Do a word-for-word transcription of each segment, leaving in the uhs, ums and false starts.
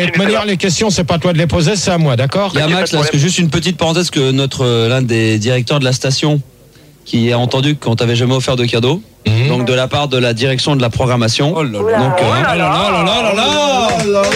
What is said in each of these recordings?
de toute manière, les questions, c'est pas toi de les poser, c'est à moi, d'accord? Il y a Max, là, parce que juste une petite parenthèse que notre euh, l'un des directeurs de la station qui a entendu qu'on t'avait jamais offert de cadeau. Mmh. Donc de la part de la direction de la programmation. Oh là là. Donc, oh là là là là là là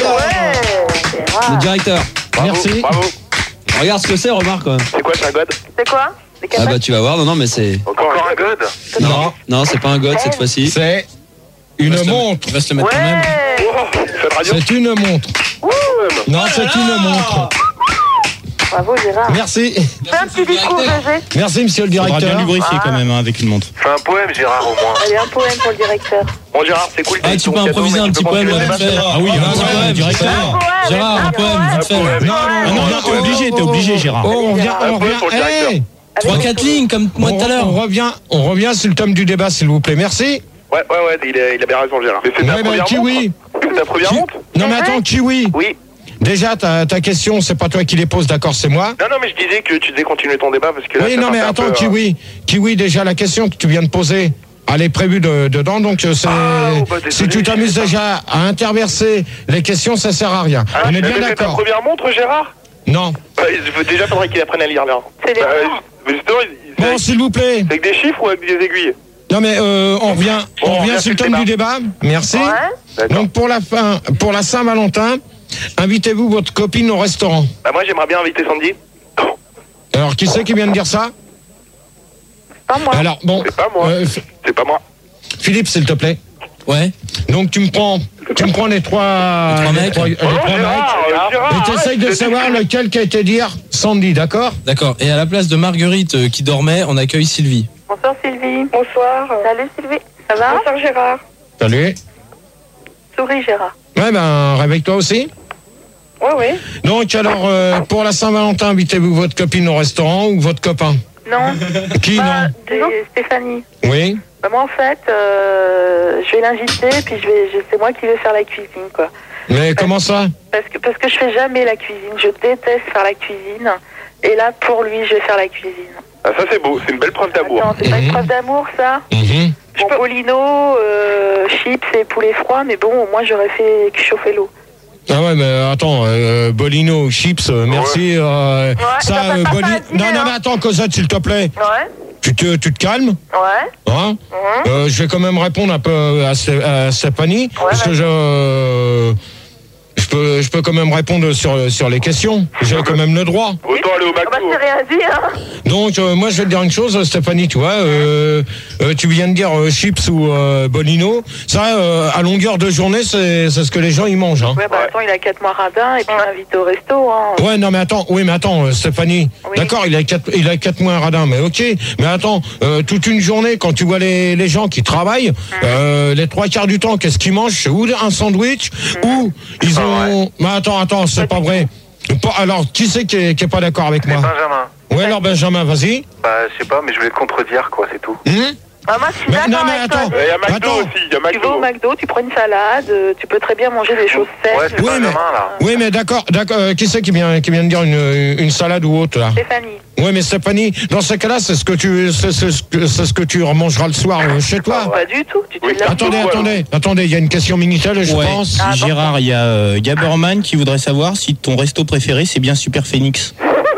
là. Le directeur. Bravo, merci. Bravo. Regarde ce que c'est, remarque quand même. C'est quoi, c'est un god? C'est quoi? Ah bah tu vas voir, non non mais c'est... Encore un god? Non, non c'est pas un god cette fois-ci. C'est une Reste montre. Le, reste le mettre quand même. C'est une montre. Ouh. Non, c'est une montre. Bravo Gérard. Merci. Fais un petit discours, G G. Merci, monsieur le directeur. On va bien lubrifier Ah. quand même hein, avec une montre. Fais un poème, Gérard, au moins. Allez, un poème pour le directeur. Bon, Gérard, c'est cool. Ah, tu peux improviser un petit poème là, vite fait. Ah oui, un petit poème, directeur. Gérard, un poème, vite fait. Non, non, non, non, t'es obligé, t'es obligé, Gérard. Oh, on revient, on revient. Hey, trois quatre lignes comme moi tout à l'heure. On revient, on revient sur le tome du débat, s'il vous plaît. Merci. Ouais, ouais, ouais, il a, il a bien raison, Gérard. Mais c'est ta Ouais, première bah, Kiwi. montre? C'est ta première Ki- montre? Non, mais attends, Kiwi. Oui. Déjà, ta, ta question, c'est pas toi qui les poses, d'accord, c'est moi. Non, non, mais je disais que tu devais continuer ton débat parce que là, Oui, ça non, mais partait un attends, peu, euh, Kiwi. Kiwi, déjà, la question que tu viens de poser, elle est prévue de- dedans, donc euh, c'est, Ah, oh, bah, désolé, si tu t'amuses je sais déjà à interverser les questions, ça sert à rien. Ah, On est tu bien avais fait ta d'accord. première montre, Gérard? Non. Bah, il faut- Déjà, faudrait qu'il apprenne à lire, là. C'est les Bah, montres. mais justement, il- il- Bon, c'est s'il vous plaît. avec des chiffres ou avec des aiguilles? Non, mais euh, on revient, Bon, on on revient revient sur le sur le thème du débat. Merci. Ouais. D'accord. Donc, pour la fin, pour la Saint-Valentin, invitez-vous votre copine au restaurant. Bah, moi, j'aimerais bien inviter Sandy. Alors, qui c'est qui vient de dire ça? Pas moi. Alors, bon. C'est pas moi. euh, F- C'est pas moi. Philippe, s'il te plaît. Ouais. Donc, tu me prends, tu me prends les trois, Les trois mecs. les Oh, trois Gérard, mecs. euh, Gérard, Et t'essayes arrête, de c'est savoir difficile. lequel qui a été dire Sandy, d'accord? D'accord. Et à la place de Marguerite euh, qui dormait, on accueille Sylvie. Bonsoir Sylvie. Bonsoir. Salut Sylvie. Ça va? Bonsoir Gérard. Salut. Souris Gérard. Ouais, ben, réveille-toi aussi. Oui, oui. Donc, alors, euh, pour la Saint-Valentin, invitez-vous votre copine au restaurant ou votre copain? Non. Qui, Bah, non? c'est Stéphanie. Oui. Bah, moi en fait, euh, je vais l'inviter puis je vais, je- c'est moi qui vais faire la cuisine quoi. Mais comment ça? Parce que parce que je fais jamais la cuisine. Je déteste faire la cuisine. Et là pour lui je vais faire la cuisine. Ah, ça, c'est beau. C'est une belle preuve d'amour. Attends, c'est pas une preuve d'amour ça? Mhm. Bon, Bolino, euh, chips et poulet froid, mais bon, moi j'aurais fait chauffer l'eau. Ah ouais, mais attends, euh, Bolino, chips, euh, merci. Euh, ça passe euh, pas Boli- ça à dîner, Non, non, hein. mais attends, Cosette, s'il te plaît. Ouais. Tu te, tu te calmes, Ouais. hein? Mhm. Euh, je vais quand même répondre un peu à, Sté- à Stéphanie, parce que vas-y. je, euh, je peux, je peux quand même répondre sur, sur les questions. J'ai quand même le droit. Autant aller au Ah bah McDo. c'est rien dit, hein. Donc, euh, moi, je vais te dire une chose, Stéphanie, tu vois, euh, euh, tu viens de dire euh, chips ou euh, Bolino. Ça, euh, à longueur de journée, c'est c'est ce que les gens, ils mangent, hein. Ouais, bah attends, il a quatre mois radin et puis il m'invite au resto, hein. Ouais, non, mais attends, oui, mais attends, euh, Stéphanie. Oui. D'accord, il a quatre, il a quatre mois un radin, mais ok. Mais attends, euh, toute une journée, quand tu vois les, les gens qui travaillent, euh, les trois quarts du temps, qu'est-ce qu'ils mangent? C'est ou un sandwich, ou ils pas ont. Mais attends, attends, c'est pas vrai. Pas- Alors, qui c'est qui est, qui est pas d'accord avec moi? Benjamin. Ouais, alors Benjamin, vas-y. Bah, je sais pas, mais je voulais te contredire, quoi, c'est tout. Hum Ah, moi, je suis Mais- d'accord non, mais avec attends. toi. Il y a McDo Attends. aussi, il y a Tu vas au McDo. McDo, tu prends une salade, euh, tu peux très bien manger des choses sèches. Ouais, c'est Oui, mais- Benjamin, là. Oui, mais d'accord, d'accord. euh, qui c'est qui vient, qui vient de dire une, une salade ou autre, là? Stéphanie. Oui, mais Stéphanie, dans ce cas-là, c'est ce que tu, c'est, c'est ce que, c'est ce que tu remangeras le soir euh, chez toi. Pas du tout, tu te Oui. laves Attendez, tout. attendez, attendez, il y a une question Minitel, je Ouais. pense. Ah, bon. Gérard, il y a euh, Gaberman qui voudrait savoir si ton resto préféré c'est bien Super Phoenix.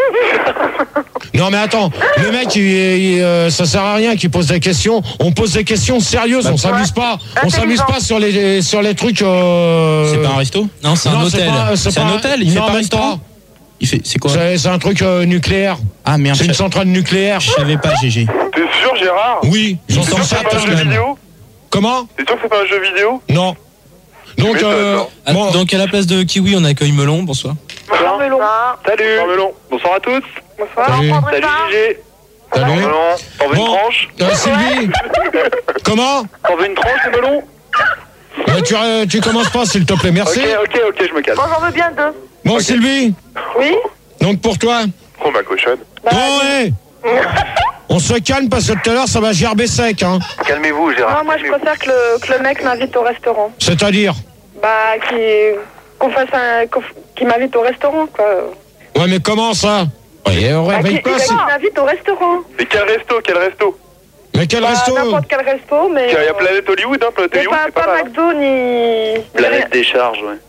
Non, mais attends, le mec, il, il, euh, ça sert à rien qu'il pose des questions. On pose des questions sérieuses, on s'amuse pas. On s'amuse pas sur les, sur les trucs. Euh... C'est pas un resto? Non, c'est un Non, hôtel. pas- C'est pas un hôtel, il fait non, pas même restaurant. pas. Il fait, c'est quoi? C'est, c'est un truc euh, nucléaire. Ah merde, C'est je une centrale nucléaire. je savais pas, G G. T'es sûr, Gérard? Oui, j'en T'es sens sûr que c'est pas un certain jeu même. vidéo? Comment? T'es sûr que c'est pas un jeu vidéo? Non. Donc, m'étonnes, euh, non. Ah, bon, Donc à la place de Kiwi, on accueille Melon. Bonsoir. Bonsoir, Melon. Salut. Bonsoir, Melon. Bonsoir à tous. Bonsoir. Salut. On prendrait Salut, ça. Gigi. salut. Melon. T'en veux Bon. une tranche? Euh, Sylvie, comment? T'en veux une tranche, le melon? Euh, tu, euh, tu commences pas, s'il te plaît, merci. Ok, ok, ok, je me calme. Moi, j'en veux bien deux. Bon, Sylvie, Oui. donc pour toi. Oh, ma cochonne. Bah, Oh, ouais. On se calme parce que tout à l'heure, ça va gerber sec, hein. Calmez-vous, Gérard. Non, moi je préfère que le, que le mec m'invite au restaurant. C'est-à-dire? Bah, qu'il qu'on fasse un. qu'on- qu'il m'invite au restaurant, quoi. Ouais, mais comment ça? Ouais, on Bah, qu'il réveille pas, qu'il c'est- m'invite au restaurant. Mais quel resto, quel resto? Mais quel Bah, resto? n'importe quel resto, mais. Il y a Planète Hollywood, hein, Planète mais Hollywood, pas, c'est pas pas mal. McDo ni. Planète des charges, ouais.